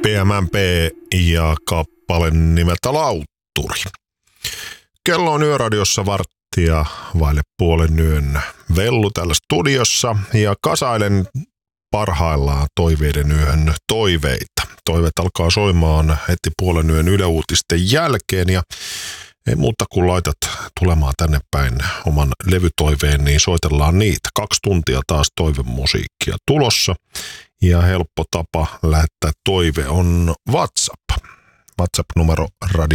PMMP ja kappale nimeltä Lautturi. Kello on Yöradiossa varttia vaille puolen yön vellu täällä studiossa ja kasailen parhaillaan toiveiden yön toiveita. Toiveet alkaa soimaan heti puolen yön Yle Uutisten jälkeen ja ei muuta kuin laitat tulemaan tänne päin oman levytoiveen, niin soitellaan niitä. 2 tuntia taas toivemusiikkia tulossa ja helppo tapa lähettää toive on WhatsApp. WhatsApp-numero radio